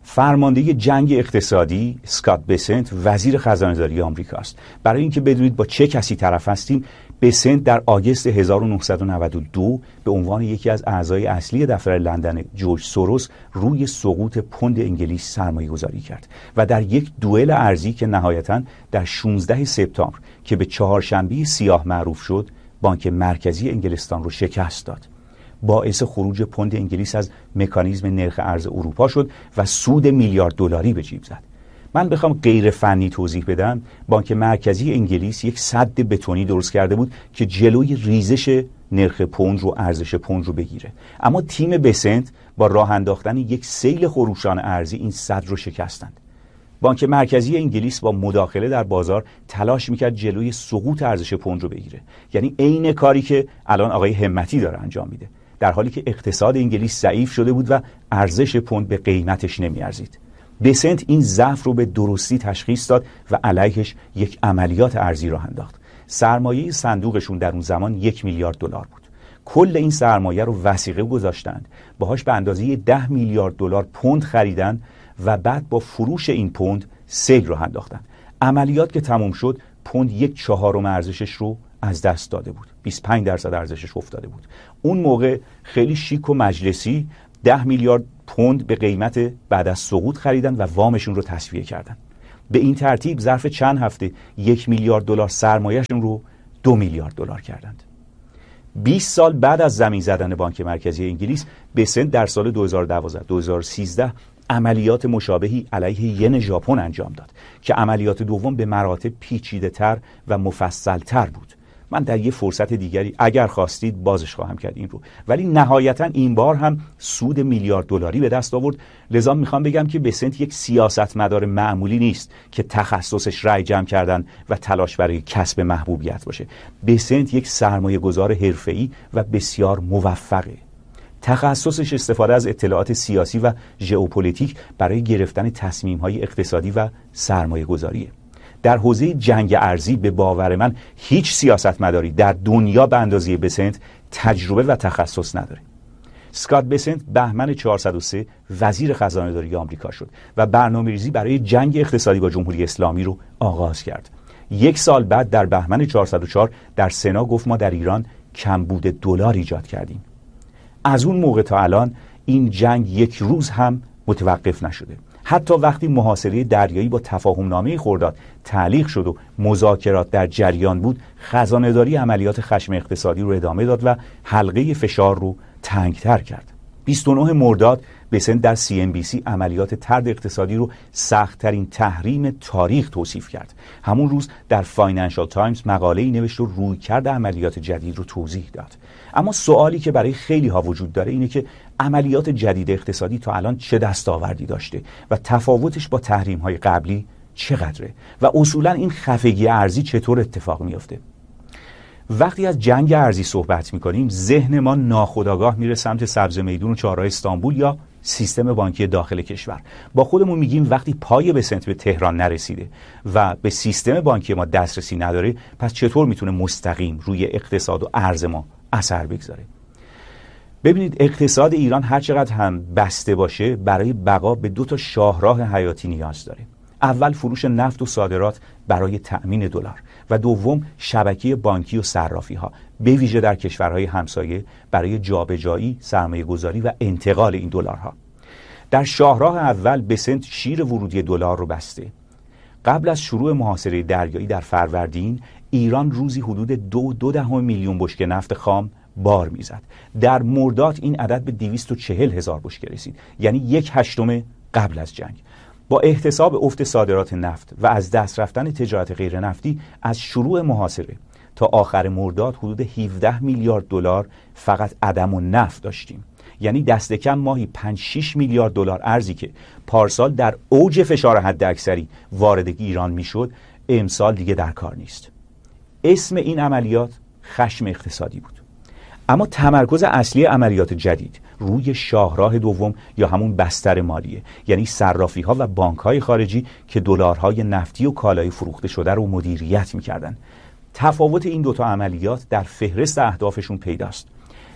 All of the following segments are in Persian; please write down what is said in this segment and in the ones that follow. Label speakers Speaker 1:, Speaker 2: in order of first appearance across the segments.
Speaker 1: فرمانده جنگ اقتصادی اسکات بسنت وزیر خزانه‌داری آمریکاست. برای اینکه بدونید با چه کسی طرف هستیم، بسنت در آگوست 1992 به عنوان یکی از اعضای اصلی دفتر لندن جورج سوروس روی سقوط پوند انگلیس سرمایه گذاری کرد و در یک دوئل ارزی که نهایتاً در 16 سپتامبر که به چهارشنبه سیاه معروف شد، بانک مرکزی انگلستان رو شکست داد. باعث خروج پوند انگلیس از مکانیزم نرخ ارز اروپا شد و سود میلیارد دلاری به جیب زد. من بخوام غیر فنی توضیح بدم، بانک مرکزی انگلیس یک سد بتونی درست کرده بود که جلوی ریزش نرخ پوند رو، ارزش پوند رو بگیره. اما تیم بسنت با راه انداختن یک سیل خروشان ارزی این سد رو شکستند. بانک مرکزی انگلیس با مداخله در بازار تلاش میکرد جلوی سقوط ارزش پوند رو بگیره. یعنی عین کاری که الان آقای همتی داره انجام میده، در حالی که اقتصاد انگلیس ضعیف شده بود و ارزش پوند به قیمتش نمیارزید. بسنت این ضعف رو به درستی تشخیص داد و علیهش یک عملیات ارزی راه انداخت. سرمایه صندوقشون در اون زمان 1 میلیارد دلار بود. کل این سرمایه رو وثیقه گذاشتند، باهاش به اندازه 10 میلیارد دلار پوند خریدن و بعد با فروش این پوند سیل رو انداختن. عملیات که تموم شد، پوند 1/4 ارزشش رو از دست داده بود. 25% ارزشش افتاده بود. اون موقع خیلی شیک و مجلسی 10 میلیارد پوند به قیمت بعد از سقوط خریدن و وامشون رو تسویه کردن. به این ترتیب ظرف چند هفته 1 میلیارد دلار سرمایه‌شون رو 2 میلیارد دلار کردند. 20 سال بعد از زمین زدن بانک مرکزی انگلیس، بسنت در سال 2012-2013 عملیات مشابهی علیه ین ژاپن انجام داد که عملیات دوم به مراتب پیچیده‌تر و مفصل‌تر بود. من در یه فرصت دیگری اگر خواستید بازش خواهم کرد این رو، ولی نهایتا این بار هم سود میلیارد دلاری به دست آورد. لذا میخوام بگم که بسنت یک سیاستمدار معمولی نیست که تخصصش رأی جمع کردن و تلاش برای کسب محبوبیت باشه. بسنت یک سرمایه گذار حرفه‌ای و بسیار موفقه. تخصصش استفاده از اطلاعات سیاسی و ژئوپلیتیک برای گرفتن تصمیم‌های اقتصادی و سرمایه گذاریه. در حوزه جنگ ارزی به باور من هیچ سیاستمداری در دنیا به اندازه بسنت تجربه و تخصص نداره. اسکات بسنت بهمن 403 وزیر خزانه‌داری آمریکا شد و برنامه‌ریزی برای جنگ اقتصادی با جمهوری اسلامی رو آغاز کرد. 1 سال بعد در بهمن 404 در سنا گفت ما در ایران کمبود دلار ایجاد کردیم. از اون موقع تا الان این جنگ یک روز هم متوقف نشده. حتی وقتی محاصره دریایی با تفاهمنامه خرداد تعلیق شد و مذاکرات در جریان بود، خزانه‌داری عملیات خشم اقتصادی رو ادامه داد و حلقه فشار رو تنگتر کرد. 29 مرداد بسنت در CNBC عملیات طرد اقتصادی رو سخت‌ترین تحریم تاریخ توصیف کرد. همون روز در فاینانشال تایمز مقاله‌ای نوشت و رویکرد عملیات جدید رو توضیح داد. اما سوالی که برای خیلی ها وجود داره اینه که عملیات جدید اقتصادی تا الان چه دستاوردی داشته و تفاوتش با تحریم‌های قبلی چقدره و اصولاً این خفگی ارزی چطور اتفاق میفته. وقتی از جنگ ارزی صحبت میکنیم، ذهن ما ناخودآگاه میره سمت سبز میدون و چهارراه استانبول یا سیستم بانکی داخل کشور. با خودمون میگیم وقتی پای بسنت به تهران نرسیده و به سیستم بانکی ما دسترسی نداره، پس چطور میتونه مستقیم روی اقتصاد و ارز ما اثر بگذاره؟ ببینید، اقتصاد ایران هر چقدر هم بسته باشه، برای بقا به 2 شاهراه حیاتی نیاز داره. اول فروش نفت و صادرات برای تأمین دلار و دوم شبکه بانکی و صرافی ها، به ویژه در کشورهای همسایه، برای جابجایی، سرمایه گذاری و انتقال این دلارها. در شاهراه اول بسنت شیر ورودی دلار رو بسته. قبل از شروع محاصره دریایی در فروردین، ایران روزی حدود 2.2 میلیون بشکه نفت خام بار میزد. در مرداد این عدد به 240,000 بشکه رسید، یعنی 1/8 قبل از جنگ. با احتساب افت صادرات نفت و از دست رفتن تجارت غیر نفتی، از شروع محاصره تا آخر مرداد حدود 17 میلیارد دلار فقط عدم و نفت داشتیم. یعنی دست کم ماهی 5-6 میلیارد دلار ارزی که پارسال در اوج فشار حداکثری وارد ایران میشد، امسال دیگه در کار نیست. اسم این عملیات خشم اقتصادی بود. اما تمرکز اصلی عملیات جدید روی شاهراه دوم یا همون بستر مالیه، یعنی صرافی ها و بانک های خارجی که دلارهای نفتی و کالای فروخته شده رو مدیریت میکردن. تفاوت این 2 عملیات در فهرست اهدافشون پیداست.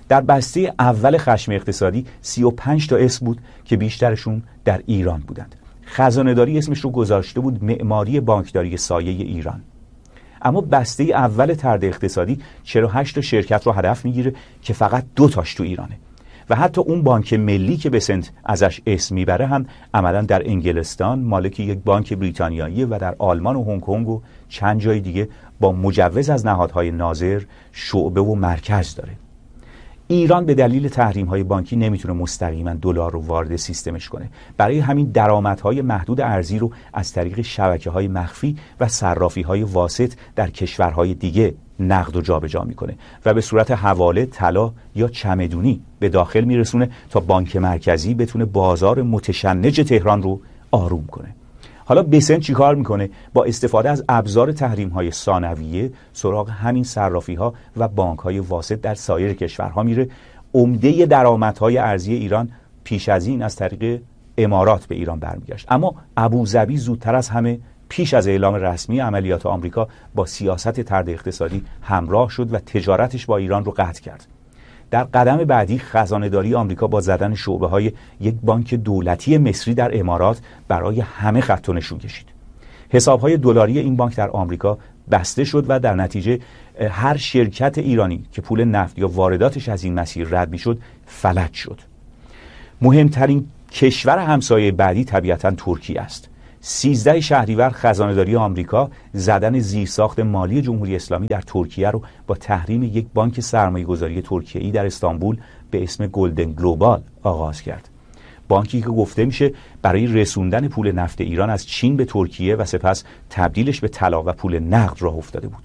Speaker 1: در بسته اول خشم اقتصادی 35 تا اسم بود که بیشترشون در ایران بودند. خزانه‌داری اسمش رو گذاشته بود معماری بانکداری سایه ایران. اما بسته اول طرد اقتصادی 48 تا شرکت رو هدف میگیره که فقط 2 تاش تو ایرانه و حتی اون بانک ملی که بسنت ازش اسم میبره هم عملا در انگلستان مالک یک بانک بریتانیایی و در آلمان و هنگ کنگ و چند جای دیگه با مجوز از نهادهای ناظر شعبه و مرکز داره. ایران به دلیل تحریم‌های بانکی نمیتونه مستقیما دلار رو وارد سیستمش کنه. برای همین درآمدهای محدود ارزی رو از طریق شبکه‌های مخفی و صرافی‌های واسط در کشورهای دیگه نقد و جابجا میکنه و به صورت حواله، طلا یا چمدونی به داخل میرسونه تا بانک مرکزی بتونه بازار متشنج تهران رو آروم کنه. حالا بسنت چی کار میکنه؟ با استفاده از ابزار تحریم‌های ثانویه سراغ همین صرافی‌ها و بانک‌های واسط در سایر کشورها میره. عمده درآمدهای ارزی ایران پیش از این از طریق امارات به ایران برمیگشت، اما ابوظبی زودتر از همه پیش از اعلام رسمی عملیات آمریکا با سیاست طرد اقتصادی همراه شد و تجارتش با ایران رو قطع کرد. در قدم بعدی خزانه‌داری آمریکا با زدن شعبه‌های یک بانک دولتی مصری در امارات برای همه خط و نشون کشید. حساب‌های دلاری این بانک در آمریکا بسته شد و در نتیجه هر شرکت ایرانی که پول نفت یا وارداتش از این مسیر رد می‌شد فلج شد. مهمترین کشور همسایه بعدی طبیعتاً ترکیه است. 13 شهریور خزانه‌داری آمریکا زدن زیرساخت مالی جمهوری اسلامی در ترکیه رو با تحریم یک بانک سرمایه‌گذاری ترکیه‌ای در استانبول به اسم گلدن گلوبال آغاز کرد. بانکی که گفته میشه برای رسوندن پول نفت ایران از چین به ترکیه و سپس تبدیلش به طلا و پول نقد راه افتاده بود.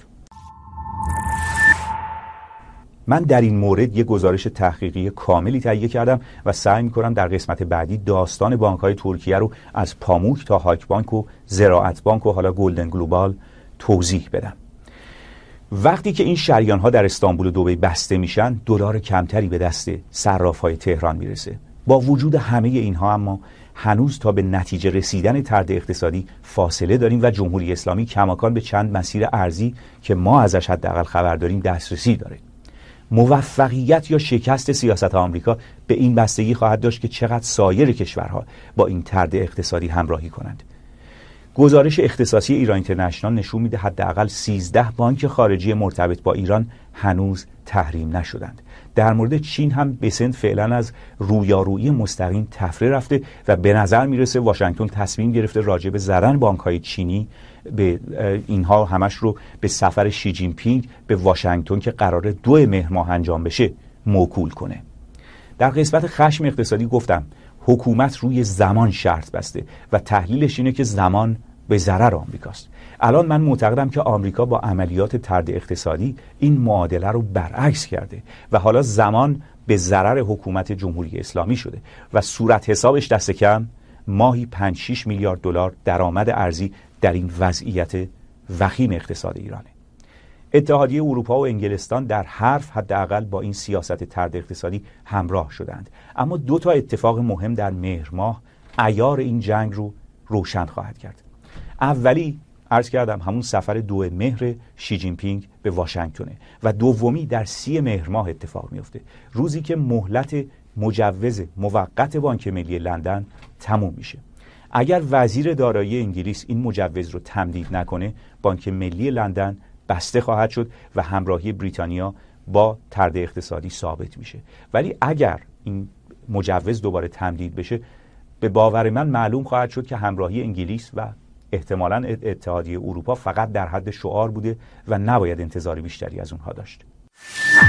Speaker 1: من در این مورد یک گزارش تحقیقی کاملی تهیه کردم و سعی می‌کنم در قسمت بعدی داستان بانک‌های ترکیه رو از پاموک تا هاک بانک و زراعت بانک و حالا گلدن گلوبال توضیح بدم. وقتی که این شریان‌ها در استانبول و دبی بسته میشن، دلار کمتری به دست صراف‌های تهران میرسه. با وجود همه اینها اما هنوز تا به نتیجه رسیدن طرد اقتصادی فاصله داریم و جمهوری اسلامی کماکان به چند مسیر ارزی که ما ازش حداقل خبر داریم دسترسی داره. موفقیت یا شکست سیاست آمریکا به این بستگی خواهد داشت که چقدر سایر کشورها با این طرد اقتصادی همراهی کنند. گزارش اختصاصی ایران اینترنشنال نشون میده حداقل 13 بانک خارجی مرتبط با ایران هنوز تحریم نشدند. در مورد چین هم بسنت فعلا از رویارویی مستقیم تفره رفته و به نظر میرسه واشنگتن تصمیم گرفته راجع به زدن بانک‌های چینی به اینها همش رو به سفر شی جین پینگ به واشنگتن که قراره 2 مهر ماه انجام بشه موکول کنه. در قسمت خشم اقتصادی گفتم حکومت روی زمان شرط بسته و تحلیلش اینه که زمان به ضرر آمریکاست. الان من معتقدم که آمریکا با عملیات طرد اقتصادی این معادله رو برعکس کرده و حالا زمان به ضرر حکومت جمهوری اسلامی شده و صورت حسابش دست کم ماهی 5-6 میلیارد دلار درآمد ارزی در این وضعیت وخیم اقتصاد ایرانه. اتحادیه اروپا و انگلستان در حرف حداقل با این سیاست طرد اقتصادی همراه شدند، اما 2 تا اتفاق مهم در مهر ماه عیار این جنگ رو روشن خواهد کرد. اولی عرض کردم همون سفر 2 مهر شی جین پینگ به واشنگتنه و دومی در 30 مهر ماه اتفاق میفته، روزی که مهلت مجوز موقت بانک ملی لندن تموم میشه. اگر وزیر دارایی انگلیس این مجوز رو تمدید نکنه، بانک ملی لندن بسته خواهد شد و همراهی بریتانیا با طرد اقتصادی ثابت میشه. ولی اگر این مجوز دوباره تمدید بشه، به باور من معلوم خواهد شد که همراهی انگلیس و احتمالاً اتحادیه اروپا فقط در حد شعار بوده و نباید انتظار بیشتری از اونها داشت.